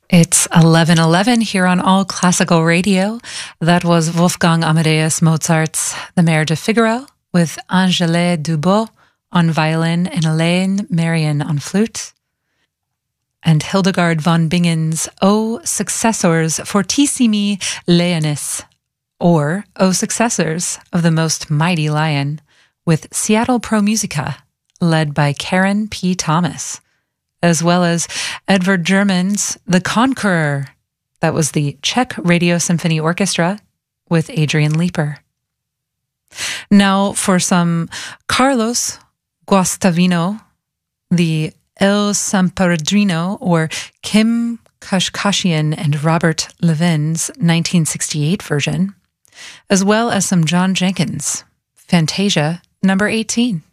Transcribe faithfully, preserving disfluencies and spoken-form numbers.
It's eleven eleven here on All Classical Radio. That was Wolfgang Amadeus Mozart's The Mare de Figaro with Angèle Dubos on violin and Elaine Marion on flute. And Hildegard von Bingen's O Successors Fortissimi Leonis, or O Successors of the Most Mighty Lion, with Seattle Pro Musica, led by Karen P. Thomas, as well as Edvard German's The Conqueror. That was the Czech Radio Symphony Orchestra with Adrian Leeper. Now for some Carlos Guastavino, the El Samperedrino, or Kim Kashkashian and Robert Levin's nineteen sixty-eight version, as well as some John Jenkins, Fantasia number eighteen.